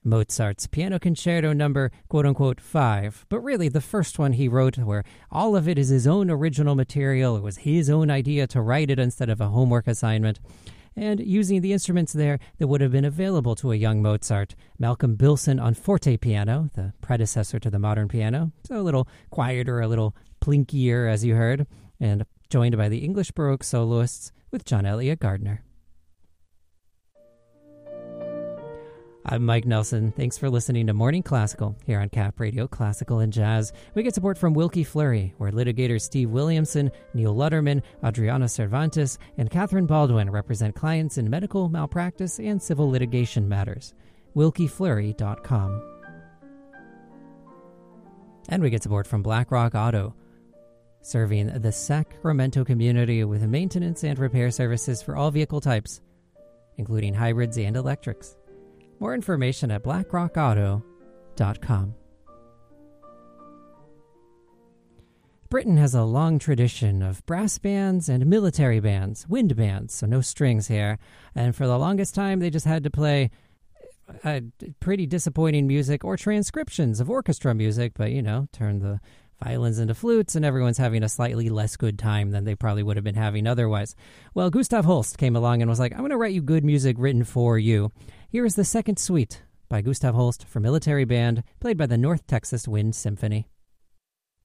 Mozart's Piano Concerto number quote-unquote 5, but really the first one he wrote where all of it is his own original material. It was his own idea to write it instead of a homework assignment. And using the instruments there that would have been available to a young Mozart. Malcolm Bilson on forte piano, the predecessor to the modern piano, so a little quieter, a little plinkier as you heard, and joined by the English Baroque soloists with John Elliott Gardner. I'm Mike Nelson. Thanks for listening to Morning Classical here on Cap Radio Classical and Jazz. We get support from Wilkie Fleury, where litigators Steve Williamson, Neil Lutterman, Adriana Cervantes, and Catherine Baldwin represent clients in medical malpractice and civil litigation matters. WilkieFleury.com. And we get support from BlackRock Auto, serving the Sacramento community with maintenance and repair services for all vehicle types, including hybrids and electrics. More information at blackrockauto.com. Britain has a long tradition of brass bands and military bands, wind bands, so no strings here. And for the longest time, they just had to play pretty disappointing music or transcriptions of orchestra music, but, turn the violins into flutes, and everyone's having a slightly less good time than they probably would have been having otherwise. Well, Gustav Holst came along and was like, I'm going to write you good music written for you. Here is the second suite by Gustav Holst for military band, played by the North Texas Wind Symphony.